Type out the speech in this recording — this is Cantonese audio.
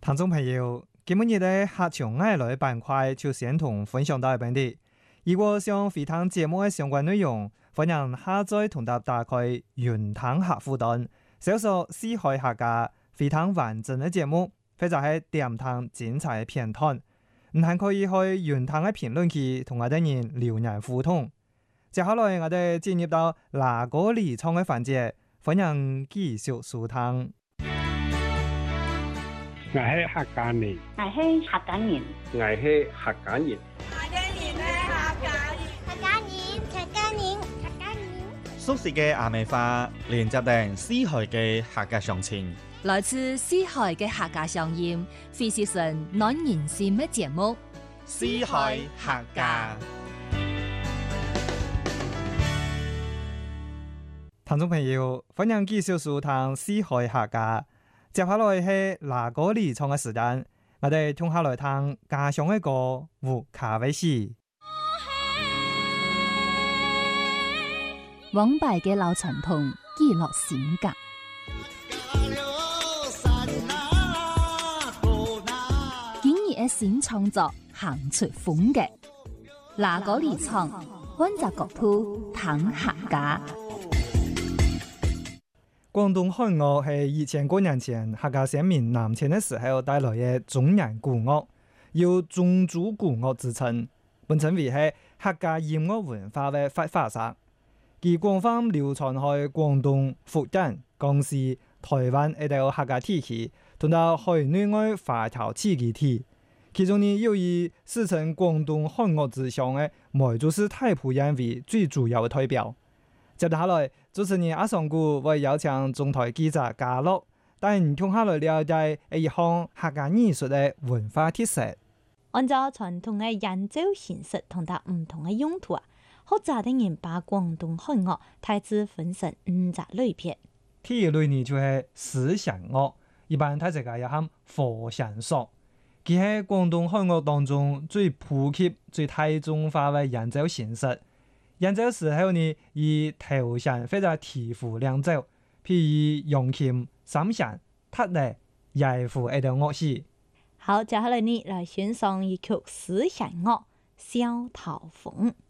聽眾朋友，今日的客場愛來板塊就先同分享到一邊的。如果想回聽節目的相關內容，歡迎下載同打開雲聽客戶端，搜索四海客家，回聽完整的節目，或者係點聽精彩的片段。唔係可以去雲聽的評論區同我哋人留言互動。接下來我哋進入到哪個離創的環節，歡迎繼續收聽。 我係客家人， 我係客家人， 我係客家人， 客家人。 熟悉嘅阿美花，連接定四海嘅客家鄉親， 來自四海嘅客家鄉音，非是純暖人心嘅節目。 四海客家， 聽眾朋友，歡迎繼續收聽四海客家。接下來係哪個離創嘅時間，我哋聽下來聽家鄉嘅歌《烏卡威斯》。 往敗嘅老傳統，記錄性格。今日嘅新創作，行出風格。哪個離創？溫習國土，談客家。 廣東漢樂係2000多年前客家先民南遷的時候帶來嘅中原古樂，有宗族古樂之稱，本稱為係客家音樂文化嘅發發石。其廣泛流傳喺廣東、福建、江西、台灣一帶客家地區，同到海內外華僑自治體。其中呢，又以世稱廣東漢樂之鄉嘅梅州市太埔人為最主要嘅代表。接下來，主持人阿尚古會邀請中台記者嘉樂，帶你聽下來了解一項客家藝術嘅文化特色。 按照傳統嘅演奏形式同埋唔同嘅用途啊，學者的人把廣東漢樂大致分成5個類別。 第一類呢就係思想樂，一般睇成個也喊和弦索，佢喺廣東漢樂當中最普及、最大眾化嘅演奏形式。演奏時候呢，以頭弦或者提符兩奏，譬如揚琴、三弦、塔呢、二胡一等樂器。 好，接下來呢來欣賞一曲思弦樂《小桃鳳》。